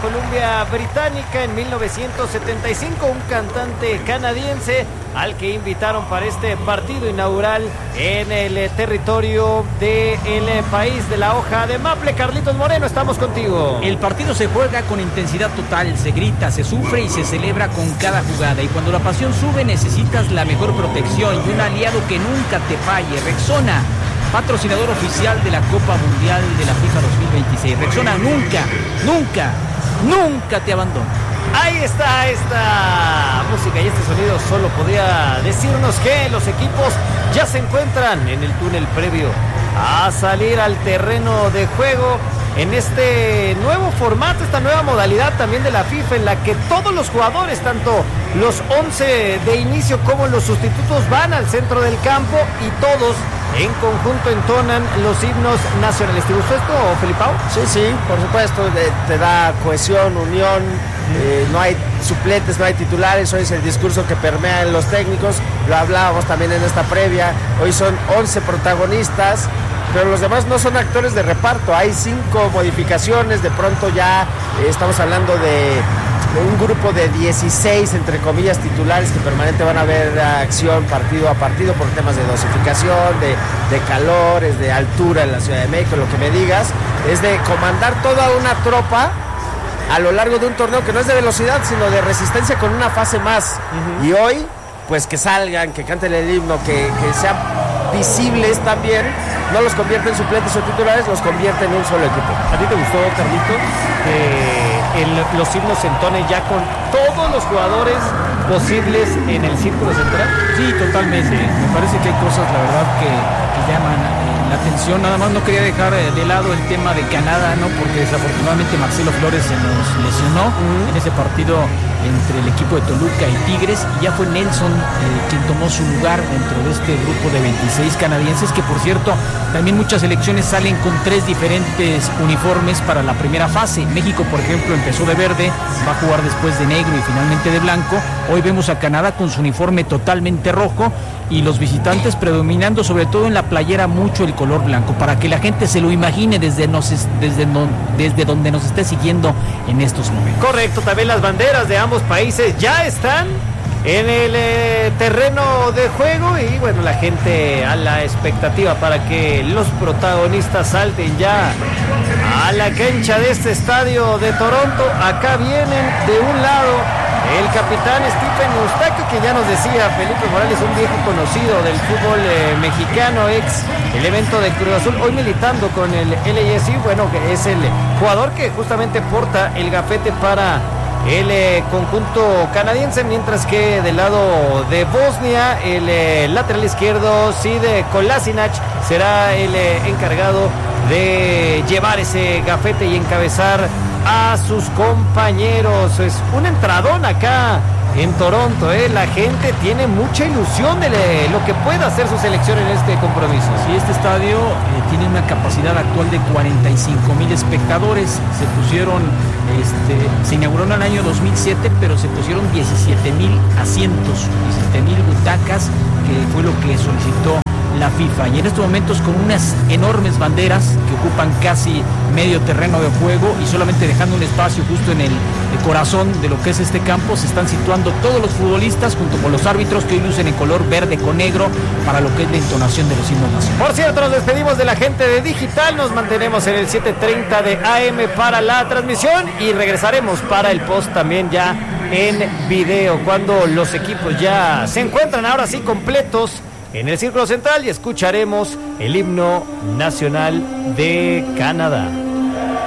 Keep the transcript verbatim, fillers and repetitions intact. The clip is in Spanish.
Columbia Británica en mil novecientos setenta y cinco, un cantante canadiense al que invitaron para este partido inaugural en el territorio del país de la hoja de maple. Carlitos Moreno, estamos contigo. El partido se juega con intensidad total, se grita, se sufre y se celebra con cada jugada, y cuando la pasión sube necesitas la mejor protección y un aliado que nunca te falle. Rexona, patrocinador oficial de la Copa Mundial de la FIFA dos mil veintiséis. Rexona nunca, nunca, nunca te abandona. Ahí está esta música y este sonido solo podría decirnos que los equipos ya se encuentran en el túnel previo a salir al terreno de juego en este nuevo formato, esta nueva modalidad también de la FIFA, en la que todos los jugadores, tanto los once de inicio como los sustitutos, van al centro del campo y todos en conjunto entonan los himnos nacionales. ¿Te gustó esto, Felipao? Sí, sí, por supuesto, de, te da cohesión, unión, eh, no hay suplentes, no hay titulares, hoy es el discurso que permea en los técnicos, lo hablábamos también en esta previa, hoy son once protagonistas, pero los demás no son actores de reparto, hay cinco modificaciones, de pronto ya eh, estamos hablando de... un grupo de dieciséis, entre comillas, titulares que permanente van a ver acción partido a partido por temas de dosificación, de, de calores, de altura en la Ciudad de México, lo que me digas, es de comandar toda una tropa a lo largo de un torneo que no es de velocidad, sino de resistencia con una fase más. Uh-huh. Y hoy, pues que salgan, que canten el himno, que, que sean visibles también, no los convierte en suplentes o titulares, los convierte en un solo equipo. ¿A ti te gustó, Carlitos, que el, los himnos se entonen ya con todos los jugadores posibles en el círculo central? Sí, totalmente. Me parece que hay cosas, la verdad, que, que llaman eh, la atención. Nada más no quería dejar eh, de lado el tema de Canadá, ¿no? Porque desafortunadamente Marcelo Flores se nos lesionó uh-huh. en ese partido entre el equipo de Toluca y Tigres, y ya fue Nelson eh, quien tomó su lugar dentro de este grupo de veintiséis canadienses, que por cierto, también muchas selecciones salen con tres diferentes uniformes para la primera fase. México, por ejemplo, empezó de verde, va a jugar después de negro y finalmente de blanco. Hoy vemos a Canadá con su uniforme totalmente rojo y los visitantes predominando sobre todo en la playera mucho el color blanco, para que la gente se lo imagine desde, nos, desde, no, desde donde nos esté siguiendo en estos momentos. Correcto, también las banderas de ambos países ya están en el eh, terreno de juego y bueno, la gente a la expectativa para que los protagonistas salten ya a la cancha de este estadio de Toronto. Acá vienen de un lado el capitán Stephen Eustaquio, que ya nos decía Felipe Morales, un viejo conocido del fútbol eh, mexicano, ex el evento de Cruz Azul, hoy militando con el L A F C, bueno, que es el jugador que justamente porta el gafete para el eh, conjunto canadiense, mientras que del lado de Bosnia, el eh, lateral izquierdo Sid Kolasinac será el eh, encargado de llevar ese gafete y encabezar a sus compañeros. Es un entradón acá en Toronto, ¿eh? La gente tiene mucha ilusión de le, lo que pueda hacer su selección en este compromiso. Sí, este estadio eh, tiene una capacidad actual de cuarenta y cinco mil espectadores. Se pusieron, este, se inauguró en el año dos mil siete, pero se pusieron diecisiete mil asientos, diecisiete mil butacas, que fue lo que solicitó la FIFA, y en estos momentos con unas enormes banderas que ocupan casi medio terreno de juego y solamente dejando un espacio justo en el, el corazón de lo que es este campo, se están situando todos los futbolistas junto con los árbitros, que hoy lucen en color verde con negro para lo que es la entonación de los himnos nacionales. Por cierto, nos despedimos de la gente de Digital, nos mantenemos en el siete treinta de A M para la transmisión y regresaremos para el post también ya en video, cuando los equipos ya se encuentran ahora sí completos en el círculo central y escucharemos el himno nacional de Canadá.